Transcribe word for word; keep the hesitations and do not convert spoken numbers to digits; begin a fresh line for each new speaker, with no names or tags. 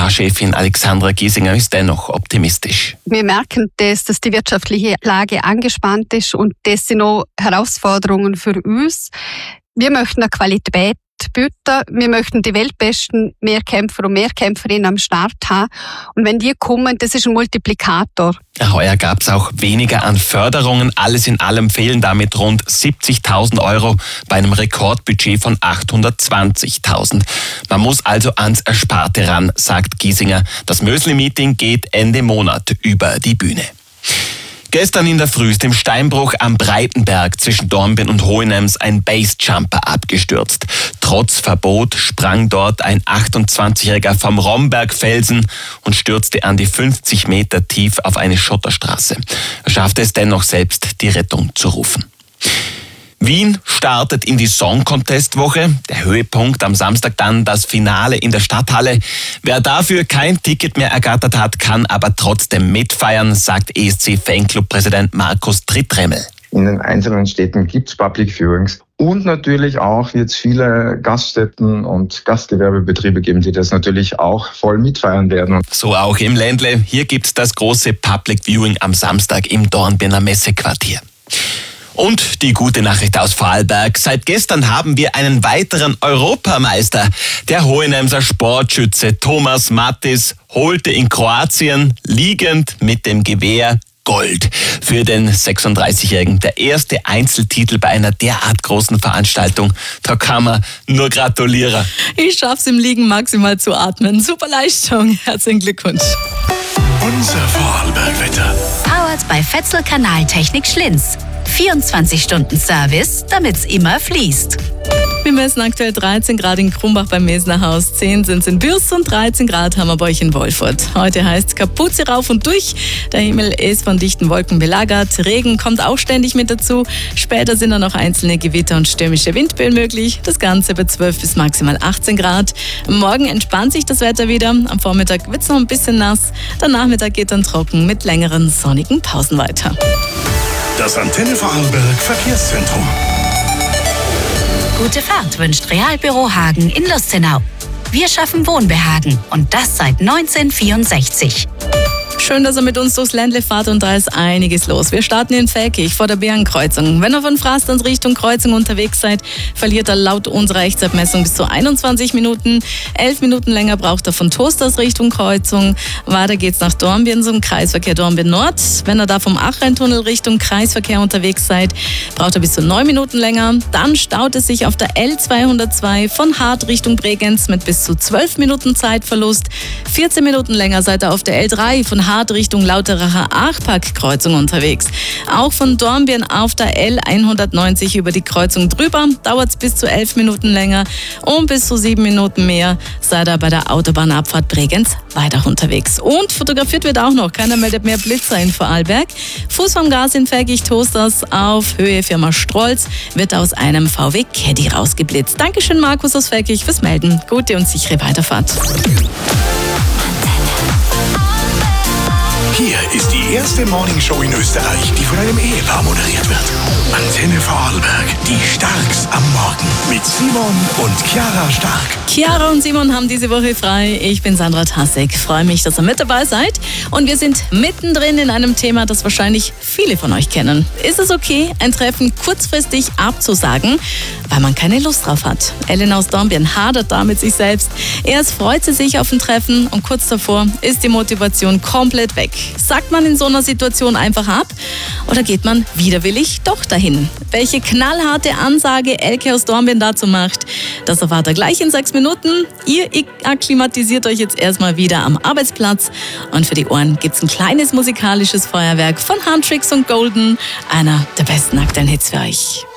H-Chefin Alexandra Giesinger ist dennoch optimistisch.
Wir merken, dass, dass die wirtschaftliche Lage angespannt ist und das sind auch Herausforderungen für uns. Wir möchten eine Qualität bieten. Wir möchten die weltbesten Mehrkämpfer und Mehrkämpferinnen am Start haben. Und wenn die kommen, das ist ein Multiplikator.
Heuer gab es auch weniger an Förderungen. Alles in allem fehlen damit rund siebzigtausend Euro bei einem Rekordbudget von achthundertzwanzigtausend. Man muss also ans Ersparte ran, sagt Giesinger. Das Mösli-Meeting geht Ende Monat über die Bühne. Gestern in der Früh ist im Steinbruch am Breitenberg zwischen Dornbirn und Hohenems ein Basejumper abgestürzt. Trotz Verbot sprang dort ein achtundzwanzigjähriger vom Rombergfelsen und stürzte an die fünfzig Meter tief auf eine Schotterstraße. Er schaffte es dennoch selbst, die Rettung zu rufen. Wien startet in die Song Contest Woche. Der Höhepunkt am Samstag dann das Finale in der Stadthalle. Wer dafür kein Ticket mehr ergattert hat, kann aber trotzdem mitfeiern, sagt E S C-Fanclub-Präsident Markus Trittremmel.
In den einzelnen Städten gibt es Public Viewings. Und natürlich auch wird es viele Gaststätten und Gastgewerbebetriebe geben, die das natürlich auch voll mitfeiern werden.
So auch im Ländle. Hier gibt es das große Public Viewing am Samstag im Dornbirner Messequartier. Und die gute Nachricht aus Vorarlberg. Seit gestern haben wir einen weiteren Europameister. Der Hohenemser Sportschütze Thomas Mattis holte in Kroatien liegend mit dem Gewehr Gold. Für den sechsunddreißigjährigen der erste Einzeltitel bei einer derart großen Veranstaltung. Da kann man nur gratulieren.
Ich schaff's im Liegen maximal zu atmen. Super Leistung. Herzlichen Glückwunsch.
Unser Vorarlberg-Wetter.
Powered bei Fetzel Kanaltechnik Schlinz. vierundzwanzig Stunden Service, damit's immer fließt.
Wir messen aktuell dreizehn Grad in Krumbach beim Mesner Haus, zehn sind es in Bürs und dreizehn Grad haben wir bei euch in Wolfurt. Heute heißt Kapuze rauf und durch. Der Himmel ist von dichten Wolken belagert. Regen kommt auch ständig mit dazu. Später sind dann noch einzelne Gewitter und stürmische Windböen möglich. Das Ganze bei zwölf bis maximal achtzehn Grad. Morgen entspannt sich das Wetter wieder. Am Vormittag wird es noch ein bisschen nass. Der Nachmittag geht dann trocken mit längeren sonnigen Pausen weiter.
Das Antenne Vorarlberg Verkehrszentrum.
Gute Fahrt wünscht Realbüro Hagen in Lustenau. Wir schaffen Wohnbehagen und das seit neunzehnhundertvierundsechzig.
Schön, dass ihr mit uns durchs Ländle fahrt und da ist einiges los. Wir starten in Feldkirch vor der Bärenkreuzung. Wenn ihr von Frastanz Richtung Kreuzung unterwegs seid, verliert er laut unserer Echtzeitmessung bis zu einundzwanzig Minuten. Elf Minuten länger braucht er von Toasters Richtung Kreuzung. Weiter geht's nach Dornbirn zum Kreisverkehr Dornbirn Nord. Wenn ihr da vom Achreintunnel Richtung Kreisverkehr unterwegs seid, braucht er bis zu neun Minuten länger. Dann staut es sich auf der L zweihundertzwei von Hart Richtung Bregenz mit bis zu zwölf Minuten Zeitverlust. vierzehn Minuten länger seid ihr auf der L drei von Hart Richtung Lauteracher Achpark-Kreuzung unterwegs. Auch von Dornbirn auf der L hundertneunzig über die Kreuzung drüber dauert es bis zu elf Minuten länger und bis zu sieben Minuten mehr seid ihr bei der Autobahnabfahrt Bregenz weiter unterwegs. Und fotografiert wird auch noch. Keiner meldet mehr Blitzer in Vorarlberg. Fuß vom Gas in Feldkirch-Toasters auf Höhe Firma Strolz wird aus einem V W Caddy rausgeblitzt. Dankeschön Markus aus Feldkirch fürs Melden. Gute und sichere Weiterfahrt.
Hier ist die erste Morningshow in Österreich, die von einem Ehepaar moderiert wird. Antenne Vorarlberg, die Starks am Morgen mit Simon und Chiara Stark.
Chiara und Simon haben diese Woche frei. Ich bin Sandra Tassek. Freue mich, dass ihr mit dabei seid. Und wir sind mittendrin in einem Thema, das wahrscheinlich viele von euch kennen. Ist es okay, ein Treffen kurzfristig abzusagen, weil man keine Lust drauf hat? Ellen aus Dornbirn hadert da mit sich selbst. Erst freut sie sich auf ein Treffen und kurz davor ist die Motivation komplett weg. Sagt man in so einer Situation einfach ab oder geht man widerwillig doch dahin? Welche knallharte Ansage Elke aus Dornbirn dazu macht, das erfahrt ihr gleich in sechs Minuten. Ihr akklimatisiert euch jetzt erstmal wieder am Arbeitsplatz und für die Ohren gibt's ein kleines musikalisches Feuerwerk von Huntrix und Golden, einer der besten aktuellen Hits für euch.